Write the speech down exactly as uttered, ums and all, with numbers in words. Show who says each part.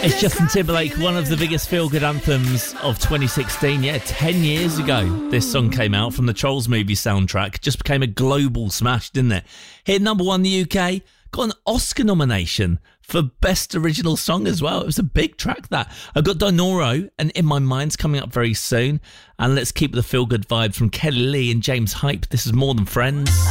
Speaker 1: It's Justin Timberlake, one of the biggest feel-good anthems of twenty sixteen. Yeah, ten years ago, this song came out from the Trolls movie soundtrack. Just became a global smash, didn't it? Hit number one in the U K, got an Oscar nomination for Best Original Song as well. It was a big track, that. I've got Dinoro and In My Mind's coming up very soon. And let's keep the feel-good vibes from Kelly Lee and James Hype. This is More Than Friends.